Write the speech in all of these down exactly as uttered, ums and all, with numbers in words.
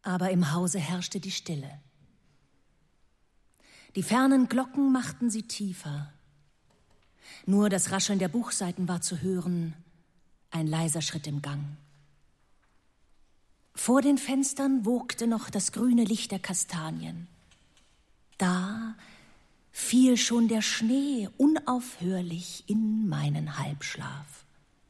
Aber im Hause herrschte die Stille. Die fernen Glocken machten sie tiefer. Nur das Rascheln der Buchseiten war zu hören, ein leiser Schritt im Gang. Vor den Fenstern wogte noch das grüne Licht der Kastanien. Da fiel schon der Schnee unaufhörlich in meinen Halbschlaf.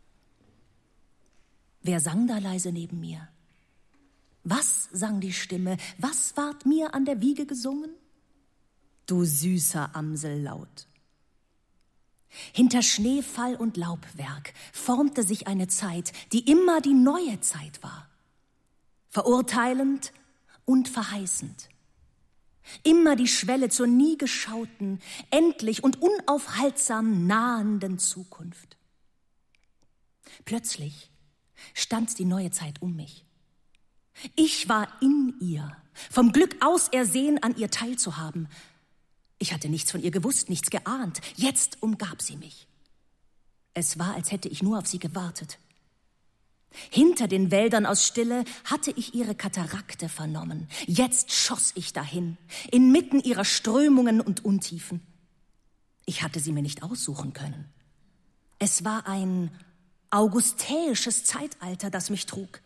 Wer sang da leise neben mir? Was sang die Stimme? Was ward mir an der Wiege gesungen? Du süßer Amsellaut. Hinter Schneefall und Laubwerk formte sich eine Zeit, die immer die neue Zeit war. Verurteilend und verheißend. Immer die Schwelle zur nie geschauten, endlich und unaufhaltsam nahenden Zukunft. Plötzlich stand die neue Zeit um mich. Ich war in ihr, vom Glück ausersehen, an ihr teilzuhaben. Ich hatte nichts von ihr gewusst, nichts geahnt. Jetzt umgab sie mich. Es war, als hätte ich nur auf sie gewartet. Hinter den Wäldern aus Stille hatte ich ihre Katarakte vernommen. Jetzt schoss ich dahin, inmitten ihrer Strömungen und Untiefen. Ich hatte sie mir nicht aussuchen können. Es war ein augustäisches Zeitalter, das mich trug.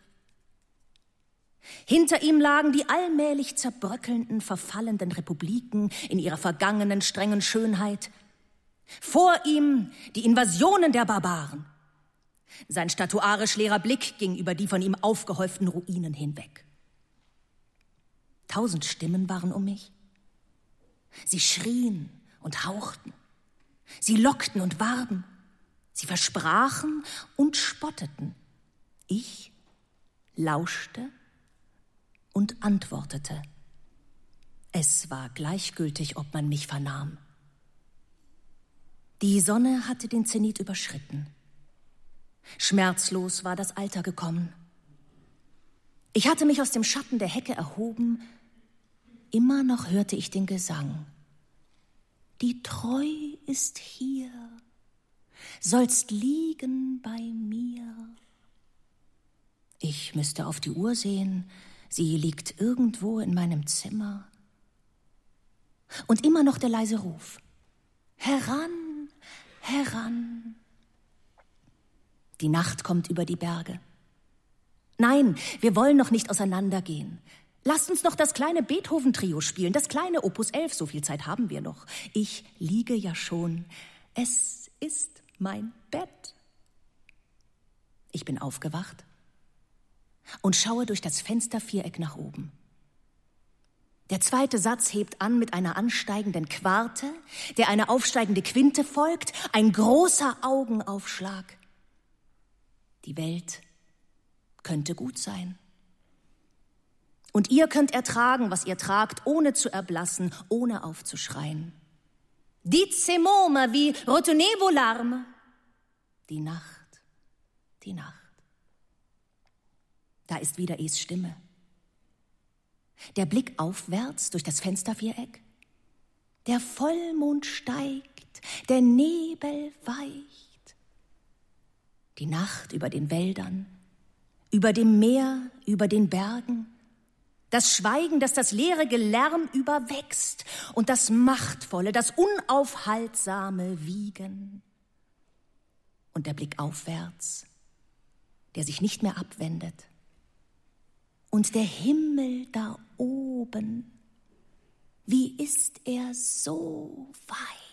Hinter ihm lagen die allmählich zerbröckelnden, verfallenden Republiken in ihrer vergangenen, strengen Schönheit. Vor ihm die Invasionen der Barbaren. Sein statuarisch leerer Blick ging über die von ihm aufgehäuften Ruinen hinweg. Tausend Stimmen waren um mich. Sie schrien und hauchten. Sie lockten und warben. Sie versprachen und spotteten. Ich lauschte und antwortete. Es war gleichgültig, ob man mich vernahm. Die Sonne hatte den Zenit überschritten. Schmerzlos war das Alter gekommen. Ich hatte mich aus dem Schatten der Hecke erhoben. Immer noch hörte ich den Gesang. Die Treu ist hier, sollst liegen bei mir. Ich müsste auf die Uhr sehen. Sie liegt irgendwo in meinem Zimmer. Und immer noch der leise Ruf. Heran, heran. Die Nacht kommt über die Berge. Nein, wir wollen noch nicht auseinandergehen. Lasst uns noch das kleine Beethoven-Trio spielen, das kleine Opus elf, so viel Zeit haben wir noch. Ich liege ja schon. Es ist mein Bett. Ich bin aufgewacht und schaue durch das Fensterviereck nach oben. Der zweite Satz hebt an mit einer ansteigenden Quarte, der eine aufsteigende Quinte folgt, ein großer Augenaufschlag. Die Welt könnte gut sein. Und ihr könnt ertragen, was ihr tragt, ohne zu erblassen, ohne aufzuschreien. Dites-moi, ma vie, retenez vos larmes. Die Nacht, die Nacht. Da ist wieder Es Stimme. Der Blick aufwärts durch das Fensterviereck. Der Vollmond steigt, der Nebel weicht. Die Nacht über den Wäldern, über dem Meer, über den Bergen. Das Schweigen, das das leere Gelärm überwächst und das machtvolle, das unaufhaltsame Wiegen. Und der Blick aufwärts, der sich nicht mehr abwendet. Und der Himmel da oben, wie ist er so weit?